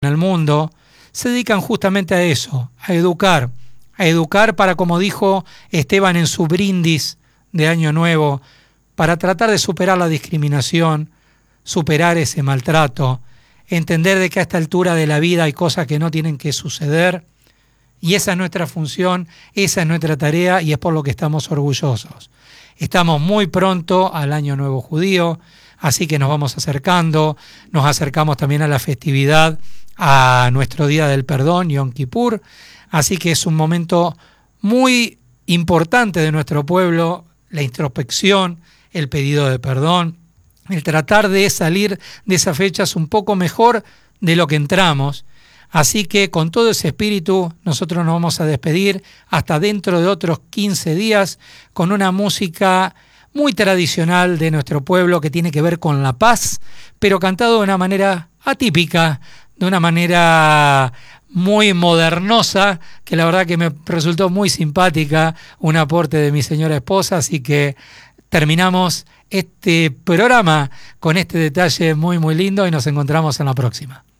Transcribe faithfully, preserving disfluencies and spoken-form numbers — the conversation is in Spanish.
en el mundo se dedican justamente a eso, a educar, a educar para, como dijo Esteban en su brindis de Año Nuevo, para tratar de superar la discriminación, superar ese maltrato, entender de que a esta altura de la vida hay cosas que no tienen que suceder, y esa es nuestra función, esa es nuestra tarea, y es por lo que estamos orgullosos. Estamos muy pronto al Año Nuevo Judío, así que nos vamos acercando, nos acercamos también a la festividad, a nuestro Día del Perdón, Yom Kippur, así que es un momento muy importante de nuestro pueblo, la introspección, el pedido de perdón, el tratar de salir de esas fechas un poco mejor de lo que entramos. Así que con todo ese espíritu nosotros nos vamos a despedir hasta dentro de otros quince días con una música muy tradicional de nuestro pueblo que tiene que ver con la paz, pero cantado de una manera atípica, de una manera muy modernosa, que la verdad que me resultó muy simpática, un aporte de mi señora esposa, así que terminamos este programa con este detalle muy muy lindo y nos encontramos en la próxima.